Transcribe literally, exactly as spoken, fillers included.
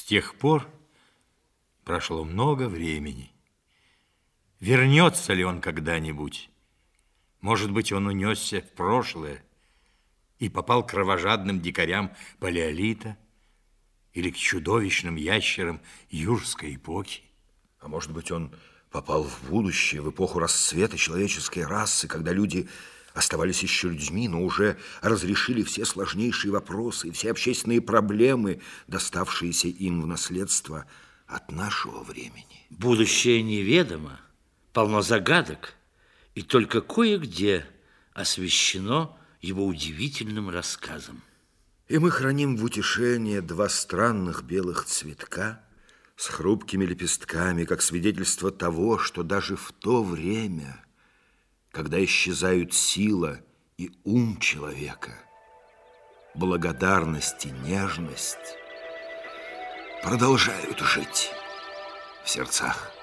тех пор прошло много времени. Вернется ли он когда-нибудь? Может быть, он унесся в прошлое и попал к кровожадным дикарям палеолита или к чудовищным ящерам юрской эпохи? А может быть, он попал в будущее, в эпоху расцвета человеческой расы, когда люди оставались еще людьми, но уже разрешили все сложнейшие вопросы и все общественные проблемы, доставшиеся им в наследство от нашего времени. Будущее неведомо, полно загадок, и только кое-где освещено его удивительным рассказом. И мы храним в утешение два странных белых цветка с хрупкими лепестками, как свидетельство того, что даже в то время, когда исчезают сила и ум человека, благодарность и нежность продолжают жить в сердцах.